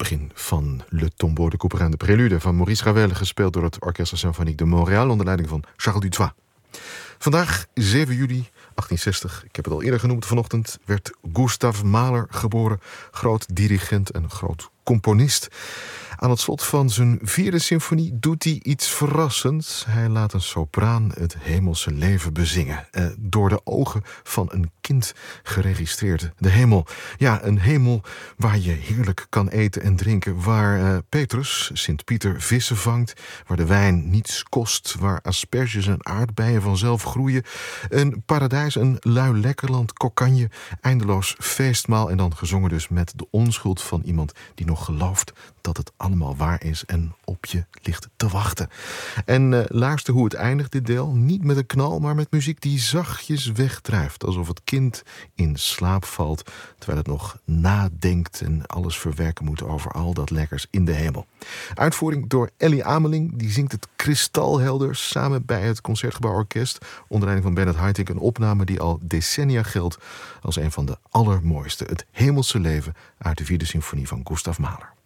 begin van Le Tombeau de Couperin, de prelude van Maurice Ravel, gespeeld door het Orchestre Symphonique de Montréal onder leiding van Charles Dutoit. Vandaag, 7 juli 1860, ik heb het al eerder genoemd vanochtend, werd Gustav Mahler geboren. Groot dirigent en groot componist. Aan het slot van zijn 4e symfonie doet hij iets verrassends. Hij laat een sopraan het hemelse leven bezingen. Door de ogen van een kind geregistreerd. De hemel. Ja, een hemel waar je heerlijk kan eten en drinken. Waar Petrus, Sint-Pieter, vissen vangt. Waar de wijn niets kost. Waar asperges en aardbeien vanzelf groeien. Een paradijs, een lui lekkerland, kokanje. Eindeloos feestmaal. En dan gezongen dus met de onschuld van iemand die nog gelooft dat het allemaal waar is en op je ligt te wachten. En luister hoe het eindigt, dit deel. Niet met een knal, maar met muziek die zachtjes wegdrijft. Alsof het kind in slaap valt, terwijl het nog nadenkt en alles verwerken moet over al dat lekkers in de hemel. Uitvoering door Ellie Ameling, die zingt het kristalhelder samen bij het Concertgebouworkest onder leiding van Bernard Haitink. Een opname die al decennia geldt als een van de allermooiste. Het hemelse leven uit de 4e symfonie van Gustav Mahler.